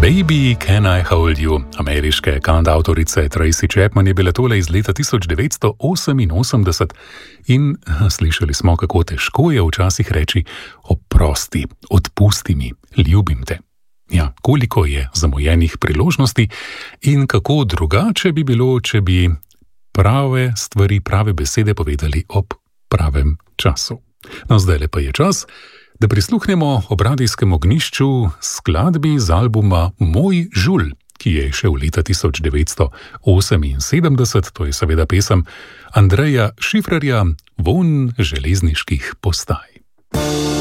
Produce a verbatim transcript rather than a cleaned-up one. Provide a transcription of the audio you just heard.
Baby, Can I Hold You? Ameriške kantavtorice Tracy Chapman je bila tole iz leta tisoč devetsto oseminosemdeset in slišali smo, kako težko je včasih reči oprosti, odpusti mi, ljubim te. Ja, koliko je zamujenih priložnosti in kako drugače bi bilo, če bi prave stvari, prave besede povedali ob pravem času. No, zdaj pa je čas, da prisluhnemo ob radijskem ognjišču skladbi z albuma Moj žulj, ki je šel leta tisoč devetsto oseminsedemdeset, to je seveda pesem Andreja Šifrerja, Vonj železniških postaj.